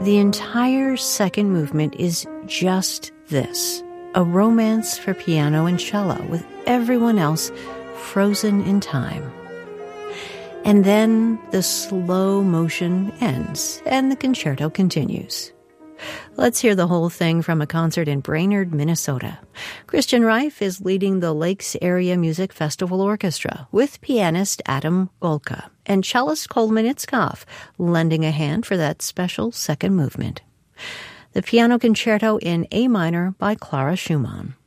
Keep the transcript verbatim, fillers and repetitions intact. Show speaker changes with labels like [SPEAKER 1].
[SPEAKER 1] The entire second movement is just this, a romance for piano and cello with everyone else frozen in time. And then the slow motion ends and the concerto continues. Let's hear the whole thing from a concert in Brainerd, Minnesota. Christian Reif is leading the Lakes Area Music Festival Orchestra with pianist Adam Golka and cellist Coleman Itzkoff lending a hand for that special second movement. The piano concerto in A minor by Clara Schumann.